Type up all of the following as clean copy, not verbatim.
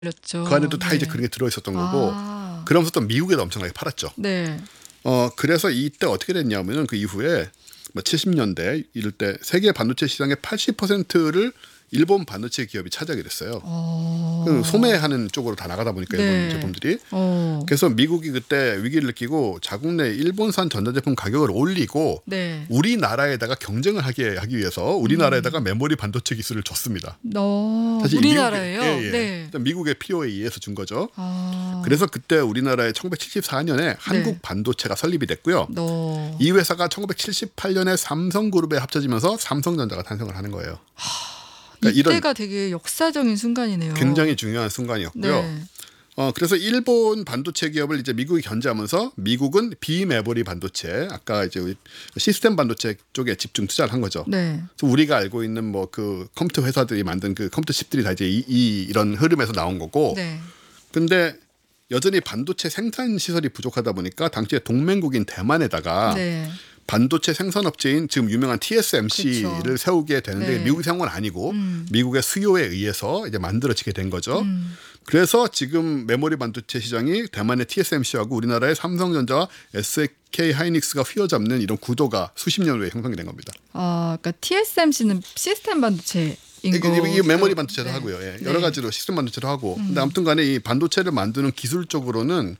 걸렸죠. 그 안에도 다 네. 이제 그런 게 들어있었던 거고 아. 그러면서 또 미국에도 엄청나게 팔았죠. 네. 그래서 이때 어떻게 됐냐면은 그 이후에 뭐 70년대 이럴 때 세계 반도체 시장의 80%를 일본 반도체 기업이 차지하게 됐어요. 그 소매하는 쪽으로 다 나가다 보니까 네. 일본 제품들이. 그래서 미국이 그때 위기를 느끼고 자국 내 일본산 전자제품 가격을 올리고 네. 우리나라에다가 경쟁을 하기 위해서 우리나라에다가 메모리 반도체 기술을 줬습니다. 사실 우리나라예요? 네. 미국의 필요에 의해서 준 거죠. 아. 그래서 그때 우리나라에 1974년에 한국 반도체가 설립이 됐고요. 이 회사가 1978년에 삼성그룹에 합쳐지면서 삼성전자가 탄생을 하는 거예요. 그러니까 이때가 되게 역사적인 순간이네요. 굉장히 중요한 순간이었고요. 네. 그래서 일본 반도체 기업을 이제 미국이 견제하면서 미국은 비메모리 반도체, 아까 이제 시스템 반도체 쪽에 집중 투자를 한 거죠. 네. 그래서 우리가 알고 있는 뭐 그 컴퓨터 회사들이 만든 그 컴퓨터 칩들이 다 이제 이런 흐름에서 나온 거고. 네. 근데 여전히 반도체 생산 시설이 부족하다 보니까 당시에 동맹국인 대만에다가 네. 반도체 생산업체인 지금 유명한 TSMC를 그쵸. 세우게 되는데 네. 미국이 세운 건 아니고 미국의 수요에 의해서 이제 만들어지게 된 거죠. 그래서 지금 메모리 반도체 시장이 대만의 TSMC하고 우리나라의 삼성전자와 SK 하이닉스가 휘어잡는 이런 구도가 수십 년 후에 형성이 된 겁니다. 그러니까 TSMC는 시스템 반도체인 이게 거죠. 메모리 반도체도 네. 하고요. 예. 네. 여러 가지로 시스템 반도체도 하고. 근데 아무튼간에 이 반도체를 만드는 기술적으로는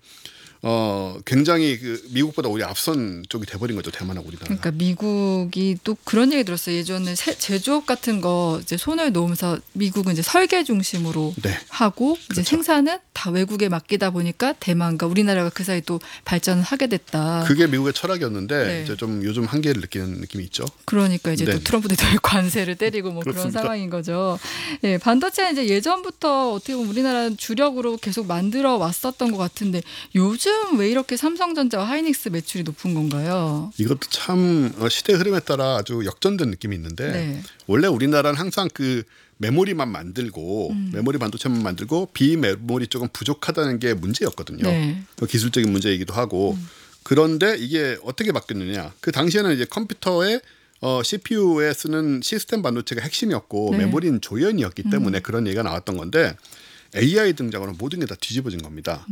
굉장히 그 미국보다 오히려 앞선 쪽이 돼버린 거죠. 대만하고 우리나라. 그러니까 미국이 또 그런 얘기 들었어요. 예전에 제조업 같은 거 이제 손을 놓으면서 미국은 이제 설계 중심으로 네. 하고 이제 그렇죠. 생산은 다 외국에 맡기다 보니까 대만과 우리나라가 그 사이 또 발전을 하게 됐다. 그게 미국의 철학이었는데 네. 이제 좀 요즘 한계를 느끼는 느낌이 있죠. 그러니까 이제 네. 또 트럼프 대통령이 관세를 때리고 뭐 그런 그렇습니다. 상황인 거죠. 예, 반도체는 이제 예전부터 어떻게 보면 우리나라는 주력으로 계속 만들어 왔었던 것 같은데 요즘 왜 이렇게 삼성전자와 하이닉스 매출이 높은 건가요? 이것도 참 시대 흐름에 따라 아주 역전된 느낌이 있는데 네. 원래 우리나라는 항상 그 메모리만 만들고 메모리 반도체만 만들고 비메모리 쪽은 부족하다는 게 문제였거든요. 네. 기술적인 문제이기도 하고 그런데 이게 어떻게 바뀌었느냐. 그 당시에는 이제 컴퓨터에 CPU에 쓰는 시스템 반도체가 핵심이었고 네. 메모리는 조연이었기 때문에 그런 얘기가 나왔던 건데 AI 등장으로 모든 게 다 뒤집어진 겁니다.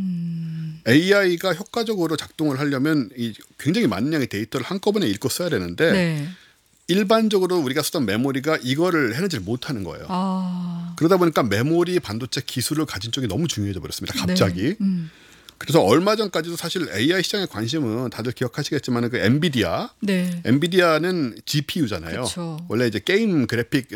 AI가 효과적으로 작동을 하려면 굉장히 많은 양의 데이터를 한꺼번에 읽고 써야 되는데 네. 일반적으로 우리가 쓰던 메모리가 이거를 해내질 못하는 거예요. 아. 그러다 보니까 메모리 반도체 기술을 가진 쪽이 너무 중요해져 버렸습니다. 갑자기. 네. 그래서 얼마 전까지도 사실 AI 시장의 관심은 다들 기억하시겠지만 그 엔비디아. 네. 엔비디아는 GPU잖아요. 그쵸. 원래 이제 게임 그래픽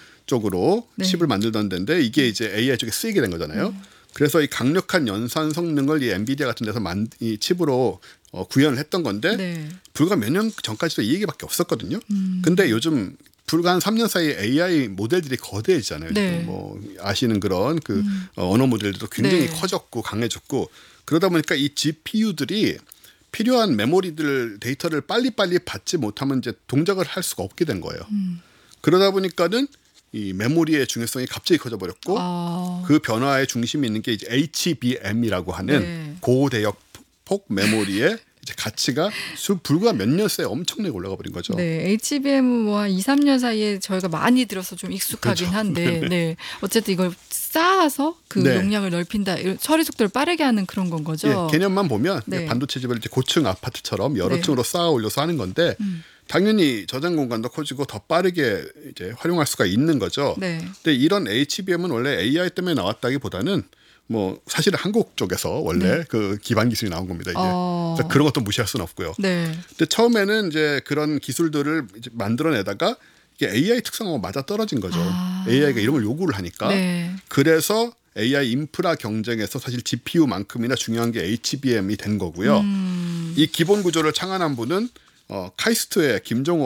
쪽으로 네. 칩을 만들던 데인데 이게 이제 AI 쪽에 쓰이게 된 거잖아요. 그래서 이 강력한 연산 성능을 이 엔비디아 같은 데서 이 칩으로 구현을 했던 건데 네. 불과 몇 년 전까지도 이 얘기밖에 없었거든요. 근데 요즘 불과 한 3년 사이에 AI 모델들이 거대해지잖아요. 네. 지금 뭐 아시는 그런 그 언어 모델들도 굉장히 네. 커졌고 강해졌고 그러다 보니까 이 GPU들이 필요한 메모리들 데이터를 빨리빨리 받지 못하면 이제 동작을 할 수가 없게 된 거예요. 그러다 보니까는 이 메모리의 중요성이 갑자기 커져 버렸고 그 변화의 중심이 있는 게 이제 HBM이라고 하는 네. 고대역 폭 메모리의 이제 가치가 불과 몇 년 사이에 엄청나게 올라가 버린 거죠. 네, HBM 뭐 한 2, 3년 사이에 저희가 많이 들어서 좀 익숙하긴 그렇죠. 한데, 네. 어쨌든 이걸 쌓아서 그 네. 용량을 넓힌다, 처리 속도를 빠르게 하는 그런 건 거죠. 예, 개념만 보면 네. 반도체 집을 이제 고층 아파트처럼 여러 네. 층으로 쌓아 올려서 하는 건데 당연히 저장 공간도 커지고 더 빠르게 이제 활용할 수가 있는 거죠. 네. 근데 이런 HBM은 원래 AI 때문에 나왔다기보다는 뭐 사실은 한국 쪽에서 원래 그 기반 기술이 나온 겁니다. 이제 그래서 그런 것도 무시할 수는 없고요. 네. 근데 처음에는 이제 그런 기술들을 이제 만들어내다가 이게 AI 특성하고 맞아 떨어진 거죠. AI가 이런 걸 요구를 하니까. 네. 그래서 AI 인프라 경쟁에서 사실 GPU만큼이나 중요한 게 HBM이 된 거고요. 이 기본 구조를 창안한 분은 카이스트의 김정호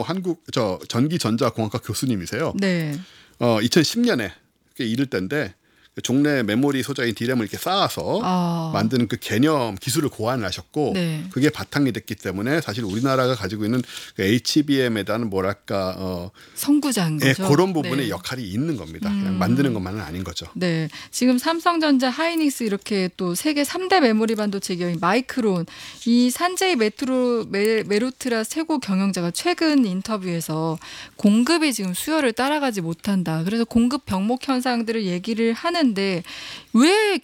전기전자공학과 교수님이세요. 네. 2010년에 이를 때인데 종래 메모리 소자인 D램을 이렇게 쌓아서 만드는 그 개념 기술을 고안을 하셨고 네. 그게 바탕이 됐기 때문에 사실 우리나라가 가지고 있는 그 HBM에 대한 뭐랄까 선구자인 예, 거죠. 그런 부분에 네. 역할이 있는 겁니다. 그냥 만드는 것만은 아닌 거죠. 네, 지금 삼성전자, 하이닉스 이렇게 또 세계 3대 메모리 반도체 기업인 마이크론, 이 산제이 메로트라 최고 경영자가 최근 인터뷰에서 공급이 지금 수요를 따라가지 못한다. 그래서 공급 병목 현상들을 얘기를 하는 하는데 왜